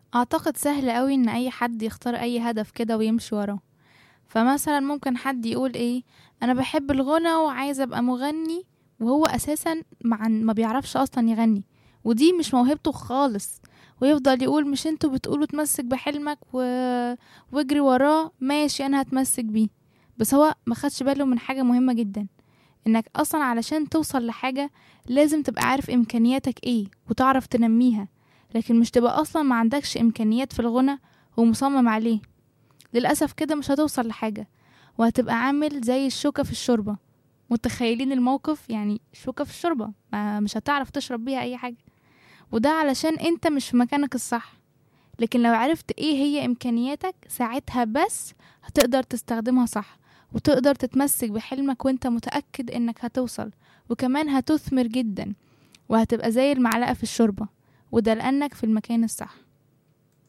اعتقد سهل قوي ان اي حد يختار اي هدف كده ويمشي وراه. فمثلا ممكن حد يقول ايه، انا بحب الغنى وعايز ابقى مغني، وهو اساسا ما بيعرفش اصلا يغني، ودي مش موهبته خالص. ويفضل يقول مش انتوا بتقولوا تمسك بحلمك واجري وراه، ماشي انا هتمسك بيه. بس هو ما خدش باله من حاجة مهمة جدا، انك اصلا علشان توصل لحاجة لازم تبقى عارف امكانياتك ايه وتعرف تنميها. لكن مش تبقى اصلا ما عندكش امكانيات في الغنى ومصمم عليه، للأسف كده مش هتوصل لحاجة، وهتبقى عامل زي الشوكة في الشوربة. متخيلين الموقف؟ يعني شوكة في الشوربة مش هتعرف تشرب بيها أي حاجة، وده علشان انت مش في مكانك الصح. لكن لو عرفت ايه هي إمكانياتك ساعتها بس هتقدر تستخدمها صح، وتقدر تتمسك بحلمك وانت متأكد انك هتوصل، وكمان هتثمر جدا، وهتبقى زي المعلقة في الشوربة، وده لأنك في المكان الصح.